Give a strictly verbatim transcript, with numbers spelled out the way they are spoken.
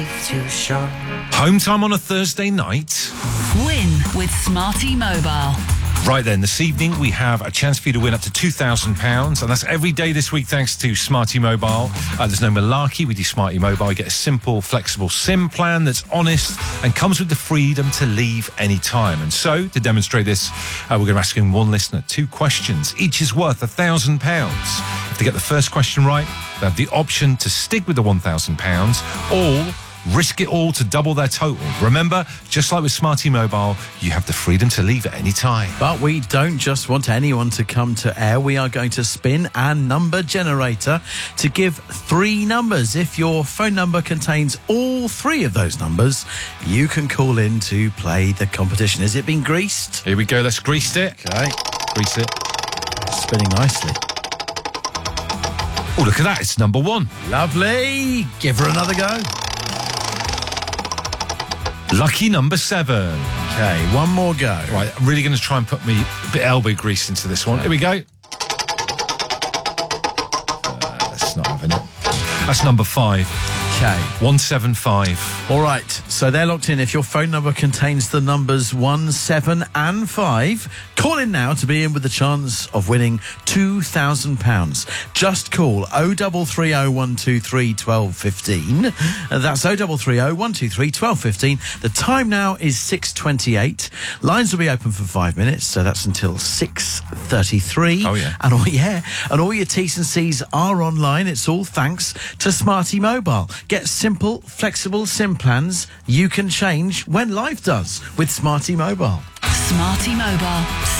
Too short. Home time on a Thursday night. Win with Smarty Mobile. Right then, this evening we have a chance for you to win up to two thousand pounds, and that's every day this week thanks to Smarty Mobile. Uh, there's no malarkey with your Smarty Mobile. You get a simple, flexible SIM plan that's honest and comes with the freedom to leave any time. And so, to demonstrate this, uh, we're going to ask one listener two questions. Each is worth one thousand pounds. If they get the first question right, they have the option to stick with the one thousand pounds or risk it all to double their total. Remember, just like with Smarty Mobile, you have the freedom to leave at any time. But we don't just want anyone to come to air. We are going to spin our number generator to give three numbers. If your phone number contains all three of those numbers, you can call in to play the competition. Has it been greased? Here we go. Let's grease it. Okay. Grease it. Spinning nicely. Oh, look at that. It's number one. Lovely. Give her another go. Lucky number seven. Okay, one more go. Right, I'm really going to try and put me a bit elbow grease into this one. Here we go. Uh, that's not having it. That's number five. Okay. one seven five. All right, so they're locked in. If your phone number contains the numbers one, seven and five, call in now to be in with the chance of winning two thousand pounds. Just call oh double three oh, one two three, twelve fifteen. That's oh double three oh, one two three, twelve fifteen. The time now is six twenty-eight. Lines will be open for five minutes, so that's until six thirty-three. Oh, yeah. And all, yeah, and all your T's and C's are online. It's all thanks to Smarty Mobile. Get simple, flexible SIM plans you can change when life does with Smarty Mobile. Smarty Mobile.